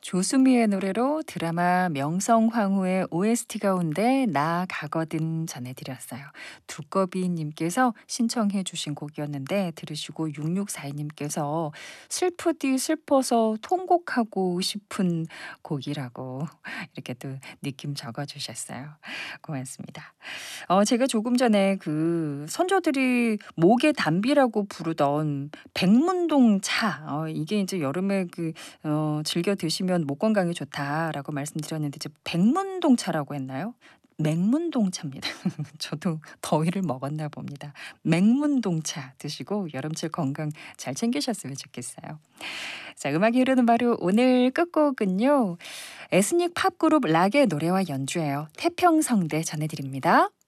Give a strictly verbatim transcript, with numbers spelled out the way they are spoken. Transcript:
조수미의 노래로 드라마 명성황후의 오에스티 가운데 나 가거든 전해드렸어요. 두꺼비님께서 신청해 주신 곡이었는데 들으시고 육육사이 님께서 슬프디 슬퍼서 통곡하고 싶은 곡이라고 이렇게 또 느낌 적어주셨어요. 고맙습니다. 어, 제가 조금 전에 그 선조들이 목의 담비라고 부르던 백문동 차, 어, 이게 이제 여름에 그 어, 즐겨 드시면 목 건강에 좋다라고 말씀드렸는데 이제 백문동차라고 했나요? 맹문동차입니다. 저도 더위를 먹었나 봅니다. 맹문동차 드시고 여름철 건강 잘 챙기셨으면 좋겠어요. 자, 음악이 흐르는 바로 오늘 끝곡은요. 에스닉 팝그룹 락의 노래와 연주예요. 태평성대 전해드립니다.